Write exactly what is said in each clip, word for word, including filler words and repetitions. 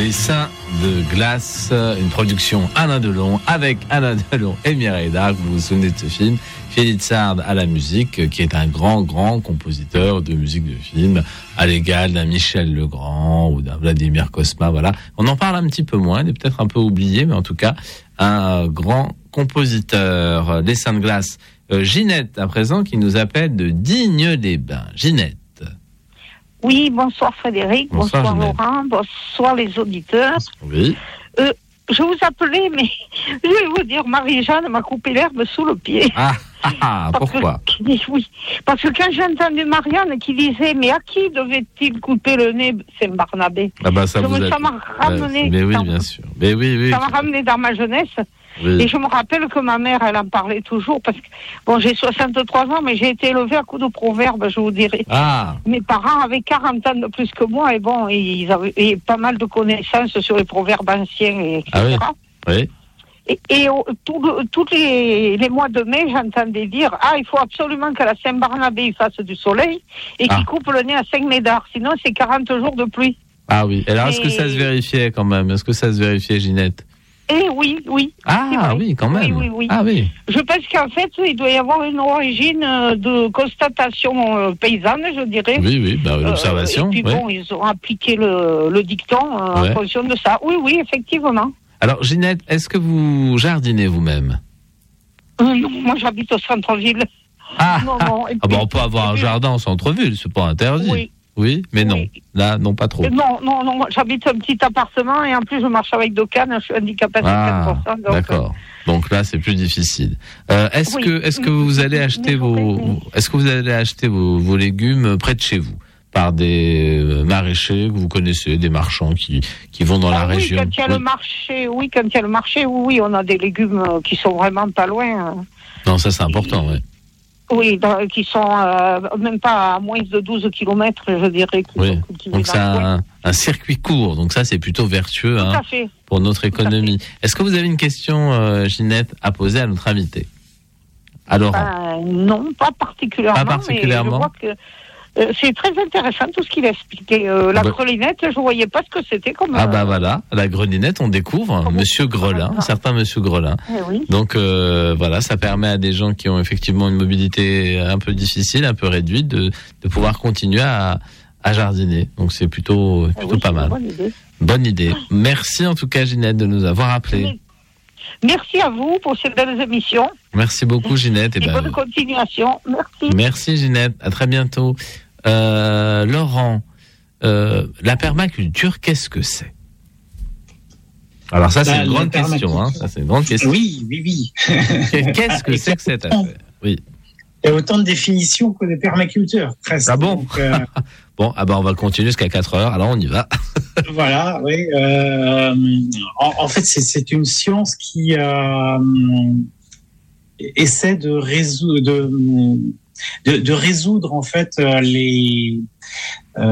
Les Seins de Glace, une production Alain Delon avec Alain Delon et Mireille Darc. Vous vous souvenez de ce film? Philippe Sard à la musique, qui est un grand, grand compositeur de musique de film, à l'égal d'un Michel Legrand ou d'un Vladimir Cosma. Voilà. On en parle un petit peu moins, il est peut-être un peu oublié, mais en tout cas, un grand compositeur. Les Seins de Glace. Euh, Ginette, à présent, qui nous appelle de Digne-les-Bains. Ginette. Oui, bonsoir Frédéric, bonsoir, bonsoir Laurent, bonsoir les auditeurs. Oui. Euh, je vous appelais, mais je vais vous dire, Marie-Jeanne m'a coupé l'herbe sous le pied. Ah, ah, ah pourquoi que, Oui, parce que quand j'ai entendu Marianne qui disait, mais à qui devait-il couper le nez, c'est Barnabé. Ah bah ça, vous me, a... ça m'a ramené. Mais oui, dans... bien sûr. Mais oui, oui. Ça m'a ramené dans ma jeunesse. Oui. Et je me rappelle que ma mère, elle en parlait toujours, parce que, bon, j'ai soixante-trois ans, mais j'ai été élevée à coups de proverbes, je vous dirais. Ah. Mes parents avaient quarante ans de plus que moi, et bon, ils avaient et pas mal de connaissances sur les proverbes anciens, et cetera. Ah oui. Oui. Et, et tout le, tous les, les mois de mai, j'entendais dire, ah, il faut absolument que la Saint-Barnabé il fasse du soleil, et ah. qu'il coupe le nez à cinq médards, sinon c'est quarante jours de pluie. Ah oui. Alors, et... est-ce que ça se vérifiait quand même? Est-ce que ça se vérifiait, Ginette? Eh oui, oui. Ah oui, quand même. Oui, oui, oui. Ah oui. Je pense qu'en fait, il doit y avoir une origine de constatation euh, paysanne, je dirais. Oui, oui, bah, une observation. Euh, et puis ouais. bon, ils ont appliqué le, le dicton euh, ouais. en fonction de ça. Oui, oui, effectivement. Alors, Ginette, est-ce que vous jardinez vous-même? euh, Non, moi j'habite au centre-ville. Ah, non, non. ah bah, on peut avoir un jardin au centre-ville, c'est pas interdit. Oui. Oui, mais non. Oui. Là, non, pas trop. Non, non, non. J'habite un petit appartement et en plus, je marche avec deux cannes. Je suis handicapée à ah, cinquante pour cent. Donc... D'accord. Donc là, c'est plus difficile. Euh, est-ce oui. que, est-ce que vous allez acheter vos, est-ce que vous allez acheter vos, vos légumes près de chez vous par des maraîchers que vous connaissez, des marchands qui, qui vont dans ah, la oui, région? Quand il y a oui. le marché, oui, quand il y a le marché, oui, oui, on a des légumes qui sont vraiment pas loin. Non, ça c'est important, oui. Oui, dans, qui sont euh, même pas à moins de douze kilomètres, je dirais. Oui. Donc c'est un, un circuit court, donc ça c'est plutôt vertueux hein, pour notre économie. Est-ce que vous avez une question, euh, Ginette, à poser à notre invité? Alors ben, non, pas particulièrement. Pas particulièrement. Mais je vois que euh, c'est très intéressant tout ce qu'il a expliqué. Euh, la bah, grelinette, je ne voyais pas ce que c'était comme... Ah bah voilà, la grelinette, on découvre comme Monsieur Grelin, un certain Monsieur Grelin. Eh oui. Donc euh, voilà, ça permet à des gens qui ont effectivement une mobilité un peu difficile, un peu réduite, de, de pouvoir continuer à, à jardiner. Donc c'est plutôt, eh plutôt oui, pas mal. Bonne idée. Bonne idée. Merci en tout cas, Ginette, de nous avoir appelés. Merci à vous pour ces belles émissions. Merci beaucoup, Ginette. Et, et ben, bonne continuation. Merci. Merci, Ginette. À très bientôt. Euh, Laurent, euh, la permaculture, qu'est-ce que c'est? Alors ça, c'est bah, une grande question. Hein. Ça, c'est une grande question. Oui, oui, oui. Qu'est-ce que c'est que cette affaire? Oui. Il y a autant de définitions que de permaculteurs, presque. Ah bon? Donc, euh... Bon, ah ben on va continuer jusqu'à quatre heures, alors on y va. Voilà, oui. Euh, en, en fait, c'est, c'est une science qui euh, essaie de résoudre, de, de, de résoudre en fait les. Euh,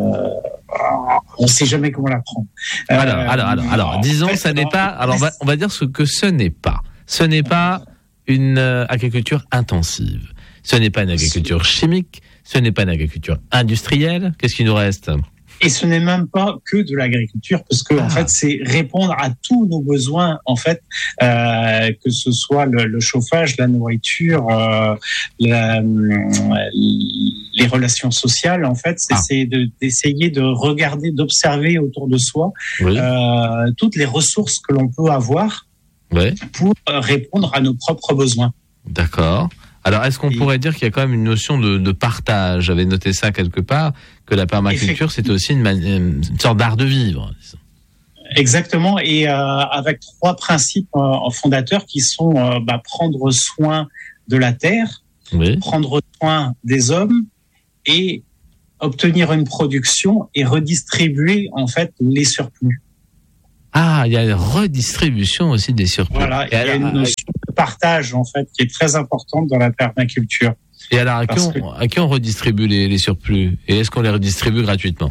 on ne sait jamais comment la prendre. Euh, alors, alors, alors, alors, disons, fait, ça n'est pas. Alors, on va, on va dire ce que ce n'est pas. Ce n'est pas une euh, agriculture intensive. Ce n'est pas une agriculture chimique. Ce n'est pas une agriculture industrielle. Qu'est-ce qu'il nous reste? Et ce n'est même pas que de l'agriculture, parce que ah. en fait, c'est répondre à tous nos besoins, en fait, euh, que ce soit le, le chauffage, la nourriture, euh, la, les relations sociales. En fait, c'est, ah. c'est de, d'essayer de regarder, d'observer autour de soi oui. euh, toutes les ressources que l'on peut avoir oui. pour répondre à nos propres besoins. D'accord. Alors, est-ce qu'on et... pourrait dire qu'il y a quand même une notion de, de partage? J'avais noté ça quelque part, que la permaculture, c'était aussi une, man... une sorte d'art de vivre. Exactement, et euh, avec trois principes euh, fondateurs qui sont euh, bah, prendre soin de la terre, oui. prendre soin des hommes et obtenir une production et redistribuer en fait les surplus. Ah, il y a une redistribution aussi des surplus. Voilà, il y a une notion de partage, en fait, qui est très importante dans la permaculture. Et alors, à qui, on, que... à qui on redistribue les, les surplus? Et est-ce qu'on les redistribue gratuitement?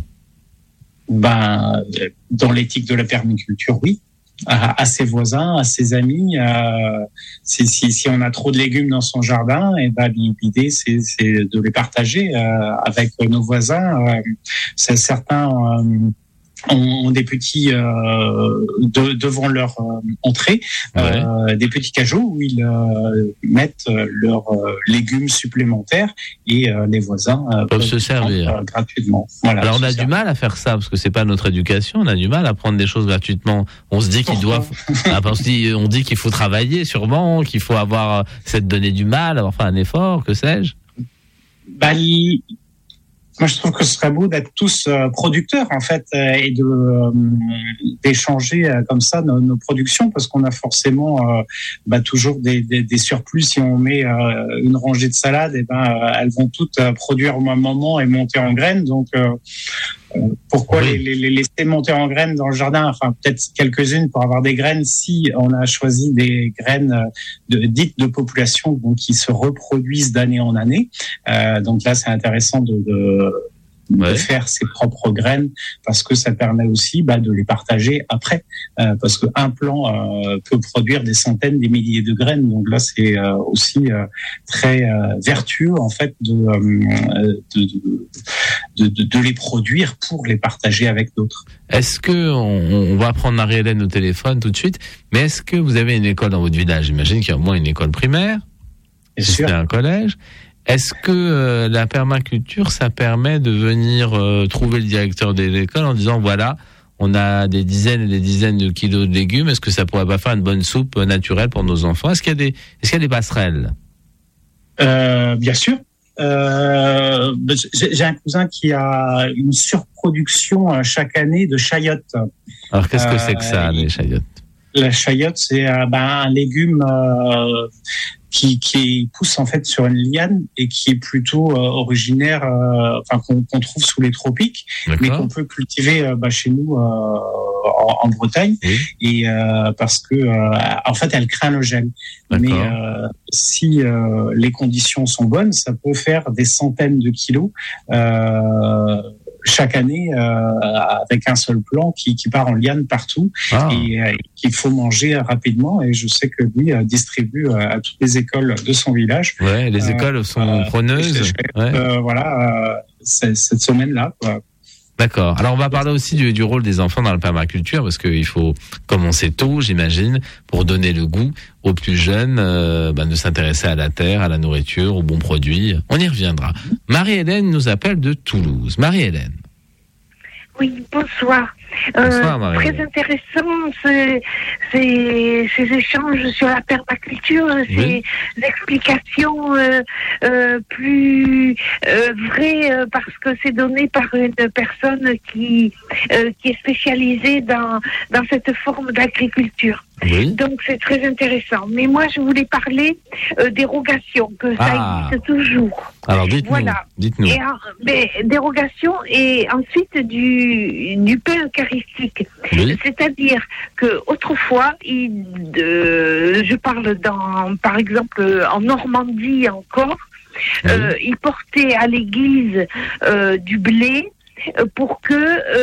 Ben, dans l'éthique de la permaculture, oui. À, à ses voisins, à ses amis. Euh, si, si, si on a trop de légumes dans son jardin, et ben, l'idée, c'est, c'est de les partager euh, avec nos voisins. Euh, c'est certains... Euh, ont des petits euh, de, devant leur euh, entrée, ouais. euh, des petits cajots où ils euh, mettent leurs euh, légumes supplémentaires et euh, les voisins euh, peuvent se servir euh, gratuitement. Voilà, alors on a du mal à faire ça parce que c'est pas notre éducation, on a du mal à prendre des choses gratuitement. On se dit qu'ils doivent, on se dit, on dit qu'il faut travailler sûrement, qu'il faut avoir, c'est donner du mal, avoir fait un effort, que sais-je. Bah, il... Moi, je trouve que ce serait beau d'être tous euh, producteurs, en fait, euh, et de euh, d'échanger euh, comme ça nos, nos productions, parce qu'on a forcément euh, bah, toujours des, des, des surplus. Si on met euh, une rangée de salades, et ben euh, elles vont toutes euh, produire au même moment et monter en graines. Donc, euh, euh, pourquoi oui. les, les laisser monter en graines dans le jardin? Enfin, peut-être quelques-unes pour avoir des graines, si on a choisi des graines de, dites de population, donc qui se reproduisent d'année en année. Euh, donc là, c'est intéressant de, de de ouais. faire ses propres graines, parce que ça permet aussi bah, de les partager après, euh, parce qu'un plant euh, peut produire des centaines, des milliers de graines. Donc là, c'est euh, aussi euh, très euh, vertueux en fait de, euh, de, de, de, de les produire pour les partager avec d'autres. Est-ce que on, on va prendre Marie-Hélène au téléphone tout de suite, mais est-ce que vous avez une école dans votre village? J'imagine qu'il y a au moins une école primaire, bien sûr, un collège. Est-ce que euh, la permaculture, ça permet de venir euh, trouver le directeur de l'école en disant voilà, on a des dizaines et des dizaines de kilos de légumes, est-ce que ça pourrait pas faire une bonne soupe naturelle pour nos enfants? Est-ce qu'il y a des, est-ce qu'il y a des passerelles? euh, Bien sûr. Euh, j'ai, j'ai un cousin qui a une surproduction chaque année de chayotes. Alors qu'est-ce que euh, c'est que ça, les chayotes? La chayote, c'est euh, ben, un légume euh, qui, qui pousse en fait sur une liane et qui est plutôt euh, originaire, euh, enfin qu'on, qu'on trouve sous les tropiques, D'accord. mais qu'on peut cultiver euh, bah, chez nous euh, en, en Bretagne, oui. et euh, parce que euh, en fait elle craint le gel. D'accord. Mais euh, si euh, les conditions sont bonnes, ça peut faire des centaines de kilos. Euh, chaque année euh, avec un seul plant qui, qui part en liane partout ah. et euh, qu'il faut manger rapidement. Et je sais que lui euh, distribue euh, à toutes les écoles de son village. Ouais, les écoles euh, sont euh, preneuses. Ouais. Euh, voilà, euh, cette semaine-là, quoi. D'accord. Alors on va parler aussi du, du rôle des enfants dans la permaculture, parce qu'il faut commencer tôt, j'imagine, pour donner le goût aux plus jeunes euh, bah, de s'intéresser à la terre, à la nourriture, aux bons produits. On y reviendra. Marie-Hélène nous appelle de Toulouse. Marie-Hélène. Oui, bonsoir. Bonsoir, euh, très intéressant ces, ces, ces échanges sur la permaculture, oui. ces explications euh, euh, plus euh, vraies euh, parce que c'est donné par une personne qui euh, qui est spécialisée dans dans cette forme d'agriculture. Oui. Donc c'est très intéressant. Mais moi je voulais parler euh, dérogation, que ça ah. existe toujours. Alors dites-nous. Voilà. Dites-nous. Et, mais, dérogation et ensuite du du pain eucharistique. Oui. C'est-à-dire que autrefois, il, euh, je parle dans, par exemple en Normandie encore, oui. euh, ils portaient à l'église euh, du blé pour que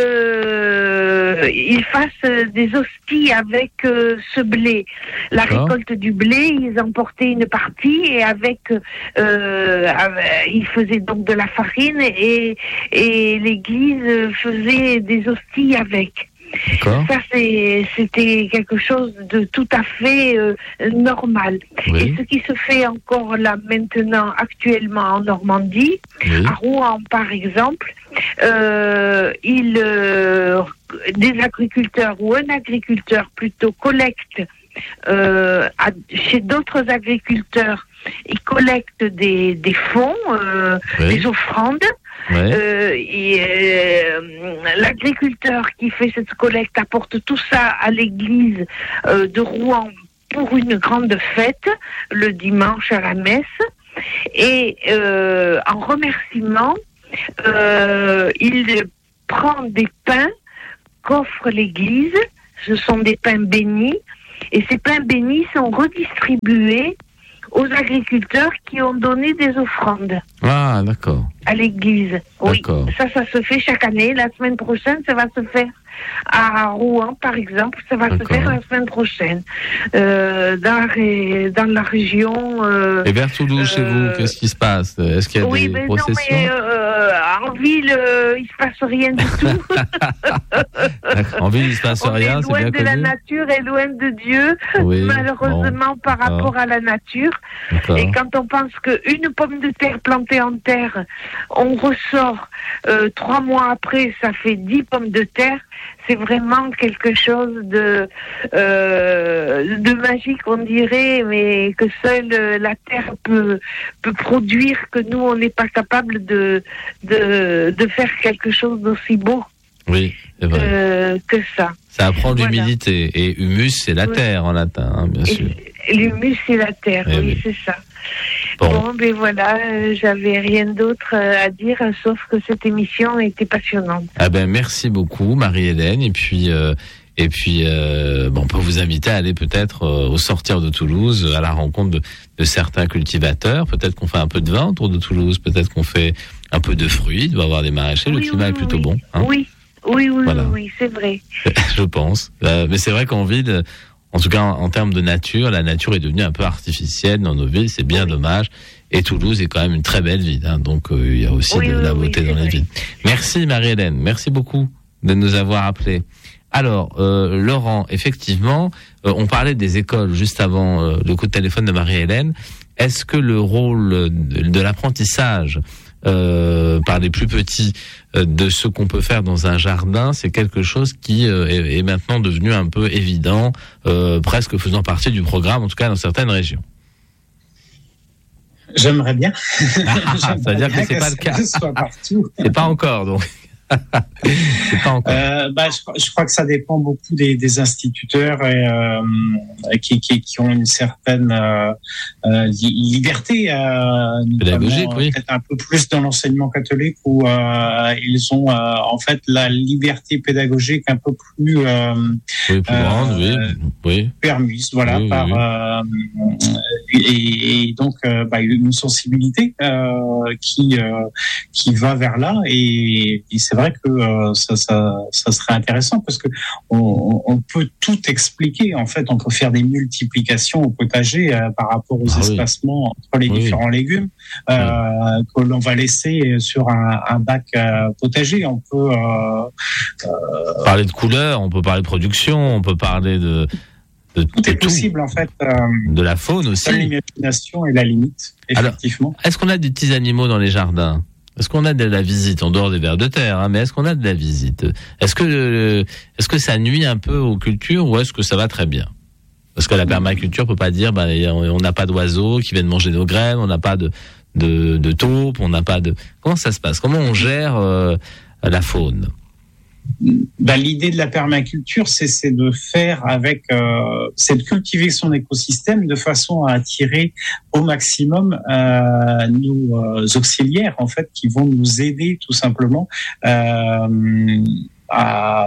euh, ils fassent des hosties avec euh, ce blé. La D'accord. récolte du blé, ils emportaient une partie et avec, euh, avec ils faisaient donc de la farine et, et l'église faisait des hosties avec. D'accord. Ça, c'est, c'était quelque chose de tout à fait euh, normal. Oui. Et ce qui se fait encore là maintenant, actuellement en Normandie, oui. à Rouen par exemple, euh, il, euh, des agriculteurs ou un agriculteur plutôt collecte euh, à, chez d'autres agriculteurs, ils collectent des, des fonds, euh, oui. des offrandes. Ouais. Euh, et euh, l'agriculteur qui fait cette collecte apporte tout ça à l'église euh, de Rouen pour une grande fête le dimanche à la messe, et euh, en remerciement euh, il prend des pains qu'offre l'église. Ce sont des pains bénis, et ces pains bénis sont redistribués aux agriculteurs qui ont donné des offrandes. Ah, d'accord. À l'église. Oui, d'accord. ça, ça se fait chaque année. La semaine prochaine, ça va se faire à Rouen, par exemple. Ça va d'accord. se faire la semaine prochaine. Euh, dans, dans la région... Euh, Et vers Toulouse, euh, chez vous, qu'est-ce qui se passe? Est-ce qu'il y a oui, des mais processions? Non, mais euh, en ville, euh, il ne se passe rien du tout. En ville, il ne se passe On rien, est c'est bien loin de connu. la nature et loin de Dieu, oui, malheureusement, bon, par rapport à la nature. D'accord. Et quand on pense qu'une pomme de terre plantée en terre, on ressort euh, trois mois après, ça fait dix pommes de terre, c'est vraiment quelque chose de, euh, de magique, on dirait, mais que seule la terre peut, peut produire, que nous, on n'est pas capable de, de, de faire quelque chose d'aussi beau. Oui, c'est vrai. Euh, que ça. Ça apprend voilà. l'humidité. Et humus, c'est la oui. terre en latin, hein, bien sûr. Et, l'humus, c'est la terre, et oui, oui, c'est ça. Bon, bon ben voilà, euh, j'avais rien d'autre à dire, sauf que cette émission était passionnante. Ah ben, merci beaucoup, Marie-Hélène. Et puis, euh, et puis euh, bon, on peut vous inviter à aller peut-être euh, au sortir de Toulouse, à la rencontre de, de certains cultivateurs. Peut-être qu'on fait un peu de vin autour de Toulouse, peut-être qu'on fait un peu de fruits, il doit y avoir des maraîchers, oui, le climat oui, est plutôt oui. bon. Hein. Oui, oui, oui, voilà. oui, oui, c'est vrai. Je pense. Euh, mais c'est vrai qu'en ville, en tout cas en, en termes de nature, la nature est devenue un peu artificielle dans nos villes, c'est bien oui. dommage. Et Toulouse est quand même une très belle ville, hein, donc euh, il y a aussi oui, de oui, la beauté oui, dans les villes. Merci Marie-Hélène, merci beaucoup de nous avoir appelés. Alors, euh, Laurent, effectivement, euh, on parlait des écoles juste avant euh, le coup de téléphone de Marie-Hélène. Est-ce que le rôle de, de l'apprentissage euh, par les plus petits euh, de ce qu'on peut faire dans un jardin, c'est quelque chose qui euh, est, est maintenant devenu un peu évident, euh, presque faisant partie du programme, en tout cas dans certaines régions? J'aimerais bien. Ah, ça veut dire que c'est pas le cas. Soit partout. C'est pas encore, donc. C'est pas encore. Euh, bah, je, je crois que ça dépend beaucoup des, des instituteurs et, euh, qui, qui, qui ont une certaine euh, euh, liberté, euh, pédagogique, oui. Peut-être un peu plus dans l'enseignement catholique où euh, ils ont euh, en fait la liberté pédagogique un peu plus, euh, oui, plus grande, oui, oui, permise, voilà, oui, par oui. Euh, et, et donc euh, bah, une sensibilité euh, qui euh, qui va vers là et, et c'est vrai que euh, ça, ça, ça serait intéressant parce que on, on peut tout expliquer. En fait, on peut faire des multiplications au potager euh, par rapport aux ah, espacements oui. entre les oui. différents légumes euh, oui. que l'on va laisser sur un, un bac euh, potager. On peut euh, euh, parler de couleurs, on peut parler de production, on peut parler de De, tout est possible tout. En fait. Euh, de la faune aussi. L'imagination est la limite, effectivement. Alors, est-ce qu'on a des petits animaux dans les jardins? Est-ce qu'on a de la visite en dehors des vers de terre, hein, mais est-ce qu'on a de la visite? Est-ce que le, est-ce que ça nuit un peu aux cultures ou est-ce que ça va très bien? Parce que la permaculture peut pas dire, bah, on n'a pas d'oiseaux qui viennent manger nos graines, on n'a pas de de, de taupes, on n'a pas de. Comment ça se passe? Comment on gère euh, la faune? Ben, l'idée de la permaculture, c'est, c'est de faire avec, euh, c'est de cultiver son écosystème de façon à attirer au maximum euh, nos euh, auxiliaires en fait qui vont nous aider tout simplement euh, à,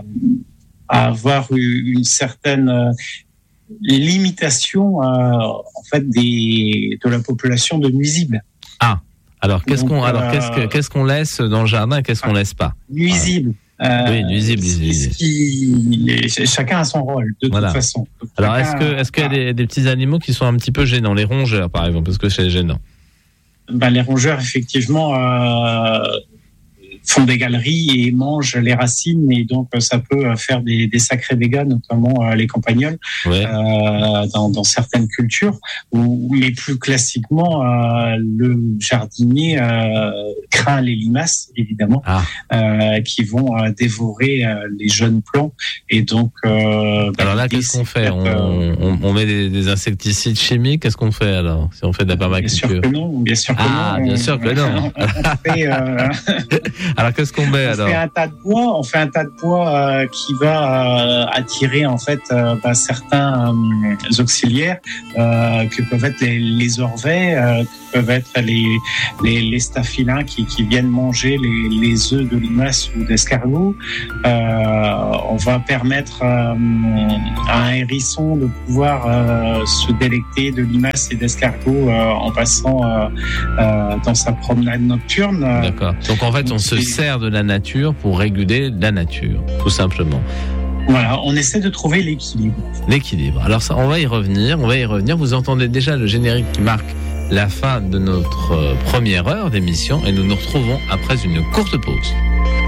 à avoir une certaine euh, limitation euh, en fait des de la population de nuisibles. Ah, alors qu'est-ce Donc, qu'on alors euh, qu'est-ce que qu'est-ce qu'on laisse dans le jardin et qu'est-ce qu'on laisse pas? Nuisibles. Euh, oui, nuisible, nuisible. Qui, chacun a son rôle, de voilà. toute façon. Donc, alors, est-ce que, est-ce qu'il y a des, des petits animaux qui sont un petit peu gênants? Les rongeurs, par exemple, est-ce que c'est gênant? Ben, les rongeurs, effectivement, euh, font des galeries et mangent les racines et donc ça peut faire des, des sacrés dégâts, notamment euh, les campagnols, ouais. euh, dans, dans certaines cultures. Ou, mais plus classiquement, euh, le jardinier euh, craint les limaces, évidemment, ah. euh, qui vont euh, dévorer euh, les jeunes plants. Et donc, euh, alors là, qu'est-ce qu'on fait? on, on, on met des, des insecticides chimiques. Qu'est-ce qu'on fait alors si on fait de la permaculture? Bien sûr que non. Bien sûr que ah, non. Bien sûr que non. on fait, euh... Alors qu'est-ce qu'on met on alors? fait un tas de bois, on fait un tas de bois euh, qui va euh, attirer en fait euh, bah, certains euh, auxiliaires euh, que peuvent être les, les orvets, euh, que peuvent être les les, les staphylins qui, qui viennent manger les, les œufs de limaces ou d'escargots. Euh, on va permettre euh, à un hérisson de pouvoir euh, se délecter de limaces et d'escargots euh, en passant euh, euh, dans sa promenade nocturne. D'accord. Donc en fait, on se sert de la nature pour réguler la nature, tout simplement. Voilà, on essaie de trouver l'équilibre. L'équilibre. Alors ça, on va y revenir. On va y revenir. Vous entendez déjà le générique qui marque la fin de notre première heure d'émission et nous nous retrouvons après une courte pause.